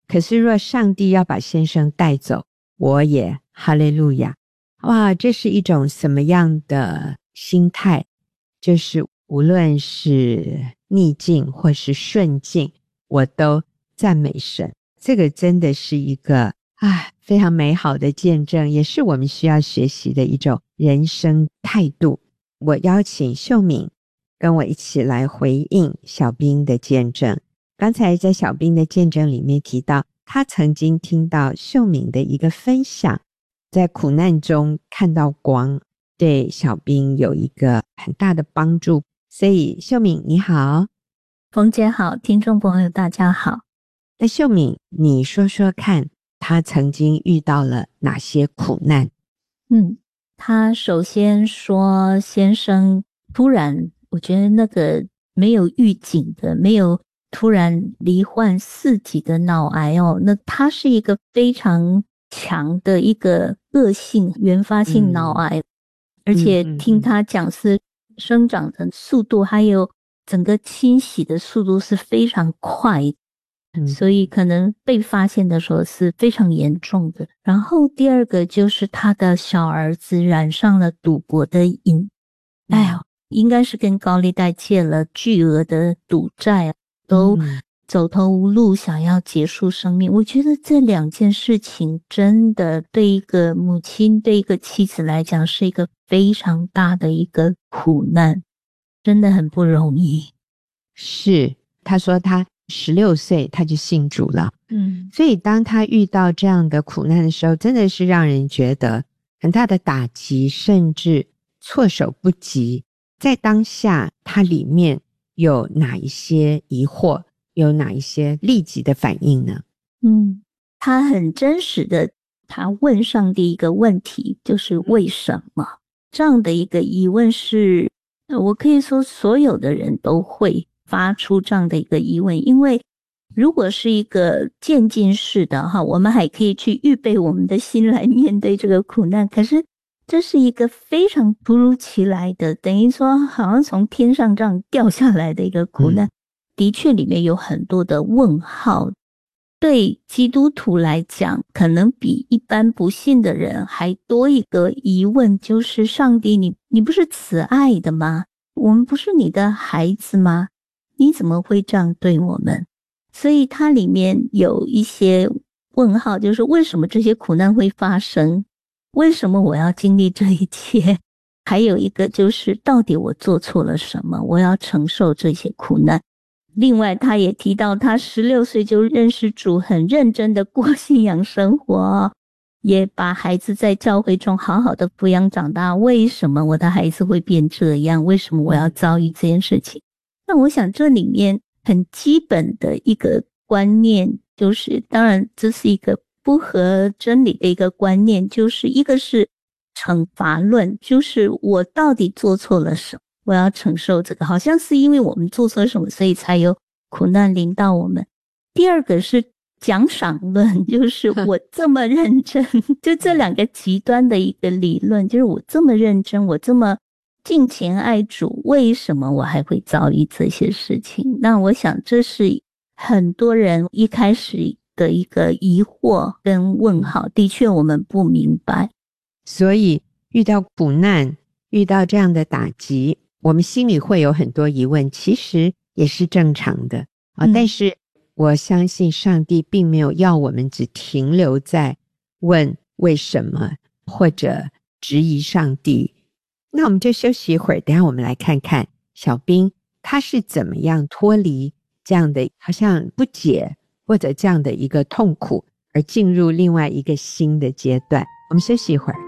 可是若上帝要把先生带走，我也哈利路亚。哇，这是一种什么样的心态？就是无论是逆境或是顺境，我都赞美神。这个真的是一个非常美好的见证，也是我们需要学习的一种人生态度。我邀请秀敏跟我一起来回应小兵的见证。刚才在小兵的见证里面提到，他曾经听到秀敏的一个分享，在苦难中看到光，对小兵有一个很大的帮助。所以秀敏你好。 冯姐好，听众朋友大家好。 那秀敏，你说说看，他曾经遇到了哪些苦难？ 他首先说先生突然，我觉得那个没有预警的，没有突然罹患4级的脑癌哦，那他是一个非常强的一个恶性原发性脑癌，而且听他讲是生长的速度还有整个清洗的速度是非常快的，所以可能被发现的时候是非常严重的。然后第二个就是他的小儿子染上了赌博的瘾，应该是跟高利贷借了巨额的赌债，都走投无路，想要结束生命。我觉得这2件事情真的对一个母亲对一个妻子来讲是一个非常大的一个苦难，真的很不容易。 是，他说他16岁他就信主了，所以当他遇到这样的苦难的时候，真的是让人觉得很大的打击，甚至措手不及。在当下他里面有哪一些疑惑，有哪一些立即的反应呢？ 他很真实的，他问上帝一个问题，就是为什么？这样的一个疑问是我可以说所有的人都会发出这样的一个疑问，因为如果是一个渐进式的我们还可以去预备我们的心来面对这个苦难，可是这是一个非常突如其来的，等于说好像从天上这样掉下来的一个苦难，的确里面有很多的问号。对基督徒来讲，可能比一般不信的人还多一个疑问，就是上帝你不是慈爱的吗？我们不是你的孩子吗？你怎么会这样对我们？所以它里面有一些问号，就是为什么这些苦难会发生？为什么我要经历这一切？还有一个就是到底我做错了什么？我要承受这些苦难。另外他也提到他16岁就认识主，很认真的过信仰生活，也把孩子在教会中好好的抚养长大。为什么我的孩子会变这样？为什么我要遭遇这件事情？那我想这里面很基本的一个观念，就是当然这是一个不合真理的一个观念，就是一个是惩罚论，就是我到底做错了什么，我要承受这个，好像是因为我们做错什么，所以才有苦难临到我们。第二个是奖赏论，就是我这么认真就这2个极端的一个理论，就是我这么认真，我这么敬虔爱主，为什么我还会遭遇这些事情？那我想这是很多人一开始的一个疑惑跟问号，的确我们不明白。 所以遇到苦难，遇到这样的打击，我们心里会有很多疑问，其实也是正常的但是我相信上帝并没有要我们只停留在问为什么或者质疑上帝。那我们就休息一会儿，等一下我们来看看小兵他是怎么样脱离这样的好像不解或者这样的一个痛苦，而进入另外一个新的阶段。我们休息一会儿。